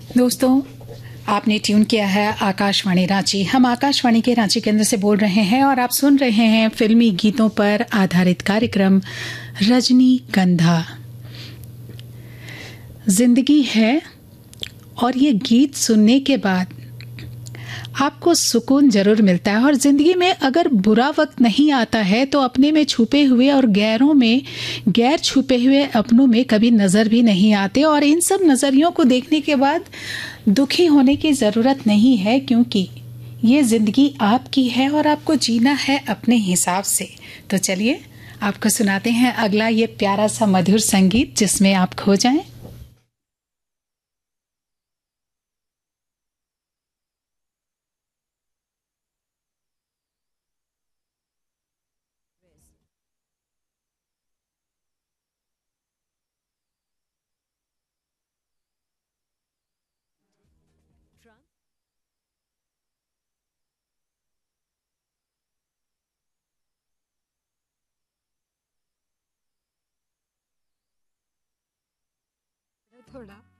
दोस्तों, आपने ट्यून किया है आकाशवाणी रांची। हम आकाशवाणी के रांची केंद्र से बोल रहे हैं और आप सुन रहे हैं फिल्मी गीतों पर आधारित कार्यक्रम रजनीगंधा। जिंदगी है और ये गीत सुनने के बाद आपको सुकून जरूर मिलता है। और जिंदगी में अगर बुरा वक्त नहीं आता है तो अपने में छुपे हुए और गैरों में गैर छुपे हुए अपनों में कभी नजर भी नहीं आते। और इन सब नजरियों को देखने के बाद दुखी होने की जरूरत नहीं है, क्योंकि ये जिंदगी आपकी है और आपको जीना है अपने हिसाब से। तो चलिए आपको सुनाते हैं अगला ये प्यारा सा मधुर संगीत जिसमें आप खो जाएं। थोड़ा